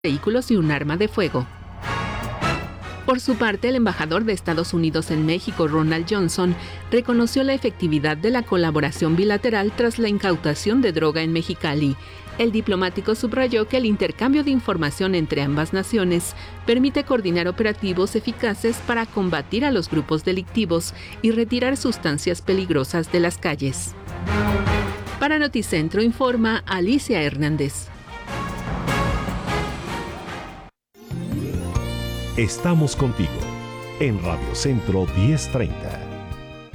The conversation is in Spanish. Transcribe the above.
vehículos y un arma de fuego. Por su parte, el embajador de Estados Unidos en México, Ronald Johnson, reconoció la efectividad de la colaboración bilateral tras la incautación de droga en Mexicali. El diplomático subrayó que el intercambio de información entre ambas naciones permite coordinar operativos eficaces para combatir a los grupos delictivos y retirar sustancias peligrosas de las calles. Para Noticentro informa Alicia Hernández. Estamos contigo en Radio Centro 1030.